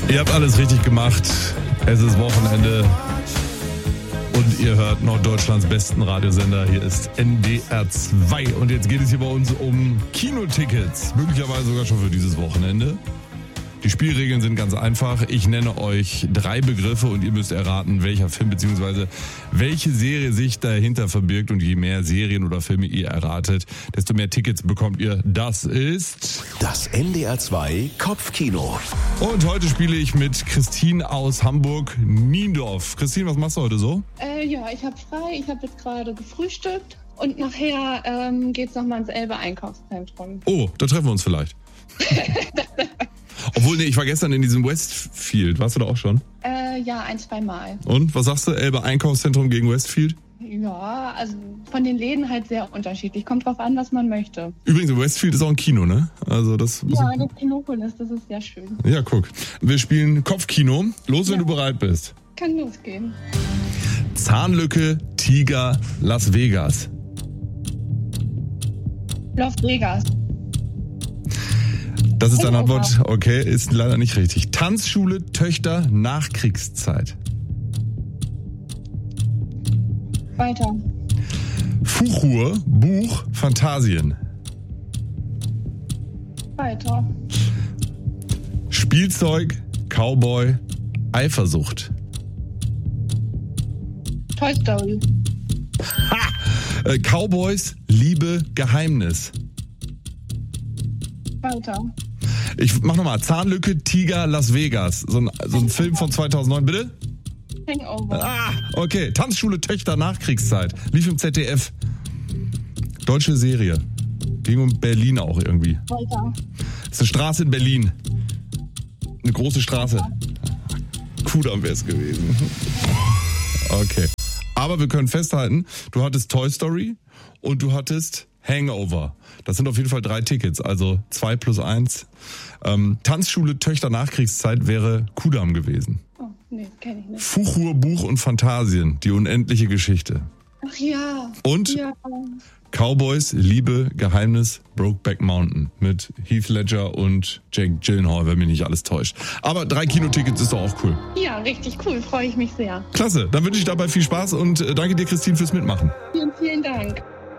Ihr habt alles richtig gemacht. Es ist Wochenende und ihr hört Norddeutschlands besten Radiosender. Hier ist NDR 2 und jetzt geht es hier bei uns um Kinotickets. Möglicherweise sogar schon für dieses Wochenende. Die Spielregeln sind ganz einfach. Ich nenne euch 3 Begriffe und ihr müsst erraten, welcher Film bzw. welche Serie sich dahinter verbirgt. Und je mehr Serien oder Filme ihr erratet, desto mehr Tickets bekommt ihr. Das ist das NDR 2 Kopfkino. Und heute spiele ich mit Christine aus Hamburg-Niendorf. Christine, was machst du heute so? Ja, ich habe frei. Ich habe jetzt gerade gefrühstückt. Und nachher geht's nochmal ins Elbe-Einkaufszentrum. Oh, da treffen wir uns vielleicht. Obwohl, nee, ich war gestern in diesem Westfield. Warst du da auch schon? Ja, 1-2 Mal. Und, was sagst du? Elbe Einkaufszentrum gegen Westfield? Ja, also von den Läden halt sehr unterschiedlich. Kommt drauf an, was man möchte. Übrigens, Westfield ist auch ein Kino, ne? Also das. Ja, das Kinopolis, das ist sehr schön. Ja, guck. Wir spielen Kopfkino. Los, wenn du bereit bist. Kann losgehen. Zahnlücke, Tiger, Las Vegas. Las Vegas. Das ist deine Antwort. Okay, ist leider nicht richtig. Tanzschule, Töchter, Nachkriegszeit. Weiter. Fuchur, Buch, Phantasien. Weiter. Spielzeug, Cowboy, Eifersucht. Toy Story. Ha! Cowboys, Liebe, Geheimnis. Weiter. Ich mach nochmal. Zahnlücke, Tiger, Las Vegas. So ein Film von 2009, bitte? Hangover. Ah, okay. Tanzschule, Töchter, Nachkriegszeit. Lief im ZDF. Deutsche Serie. Ging um Berlin auch irgendwie. Weiter. Das ist eine Straße in Berlin. Eine große Straße. Kudamm wäre es gewesen. Okay. Aber wir können festhalten, du hattest Toy Story und du hattest Hangover. Das sind auf jeden Fall 3 Tickets, also 2 plus 1. Tanzschule, Töchter, Nachkriegszeit wäre Kudamm gewesen. Oh, nee, kenn ich nicht. Fuchur, Buch und Phantasien, die unendliche Geschichte. Ach ja. Und Ja. Cowboys, Liebe, Geheimnis, Brokeback Mountain mit Heath Ledger und Jake Gyllenhaal, wenn mich nicht alles täuscht. Aber 3 Kinotickets ist doch auch cool. Ja, richtig cool. Freue ich mich sehr. Klasse, dann wünsche ich dabei viel Spaß und danke dir, Christine, fürs Mitmachen. Vielen, vielen Dank.